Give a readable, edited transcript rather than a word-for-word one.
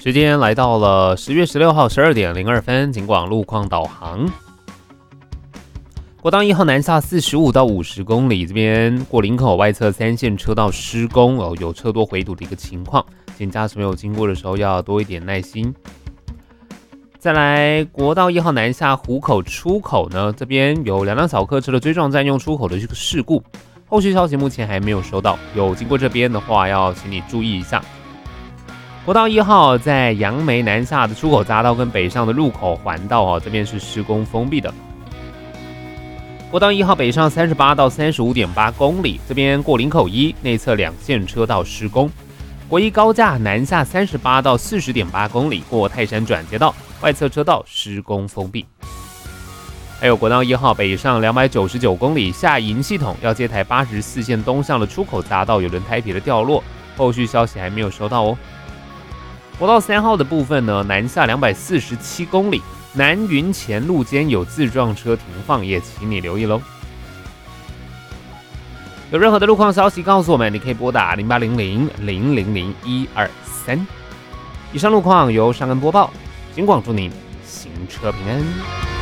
时间来到了10月16号12点02分，警广路况导航。国道1号南下45到50公里，这边过林口外侧3线车道施工有车多回堵的一个情况，请驾驶朋友经过的时候要多一点耐心。再来，国道1号南下湖口出口呢，这边有2辆小客车的追撞占用出口的这个事故，后续消息目前还没有收到，有经过这边的话要请你注意一下。国道1号在杨梅南下的出口匝道跟北上的入口环道这边是施工封闭的。国道1号北上38到35.8公里，这边过林口1内侧2线车道施工。国一高架南下38到40.8公里，过泰山转接道外侧车道施工封闭。还有国道1号北上299公里，下营系统要接台84线东向的出口匝道有轮胎皮的掉落，后续消息还没有收到哦。国道3号的部分呢，南下247公里，南云前路间有自撞车停放，也请你留意咯。有任何的路况消息告诉我们，你可以拨打0800-000-123。以上路况由尚恩播报，警广祝您行车平安。